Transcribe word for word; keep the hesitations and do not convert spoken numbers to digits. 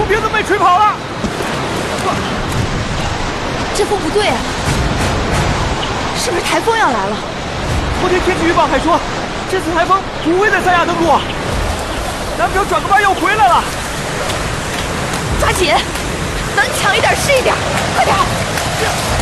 瓶子被吹跑了。 这风不对啊，是不是台风要来了？ 昨天天气预报还说，这次台风不会在三亚登陆，难不成转个弯又回来了？ 抓紧，能抢一点是一点，快点！